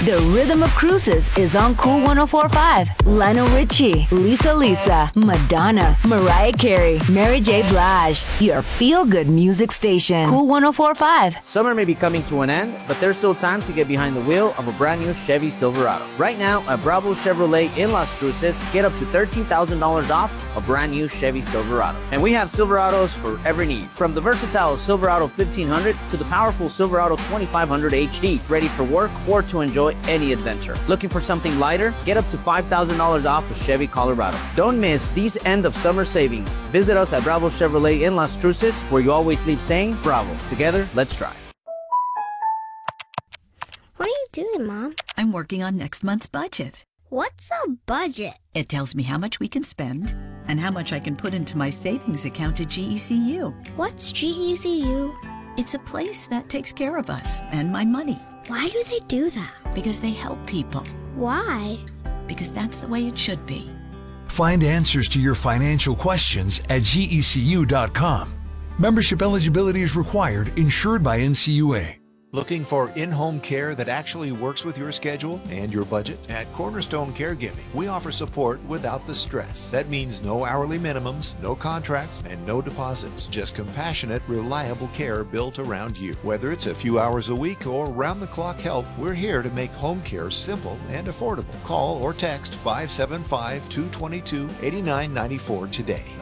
The Rhythm of Cruises is on Cool 104.5. Lionel Richie, Lisa, Madonna, Mariah Carey, Mary J. Blige. Your feel-good music station. Cool 104.5. Summer may be coming to an end, but there's still time to get behind the wheel of a brand new Chevy Silverado. Right now, at Bravo Chevrolet in Las Cruces, get up to $13,000 off a brand new Chevy Silverado. And we have Silverados for every need. From the versatile Silverado 1500 to the powerful Silverado 2500 HD, ready for work or to enjoy any adventure. Looking for something lighter? Get up to $5,000 off a Chevy Colorado. Don't miss these end of summer savings. Visit us at Bravo Chevrolet in Las Cruces, where you always leave saying, Bravo. Together, let's drive. What are you doing, Mom? I'm working on next month's budget. What's a budget? It tells me how much we can spend and how much I can put into my savings account at GECU. What's GECU? It's a place that takes care of us and my money. Why do they do that? Because they help people. Why? Because that's the way it should be. Find answers to your financial questions at gecu.com. Membership eligibility is required, insured by NCUA. Looking for in-home care that actually works with your schedule and your budget? At Cornerstone Caregiving, we offer support without the stress. That means no hourly minimums, no contracts, and no deposits. Just compassionate, reliable care built around you. Whether it's a few hours a week or round-the-clock help, we're here to make home care simple and affordable. Call or text 575-222-8994 today.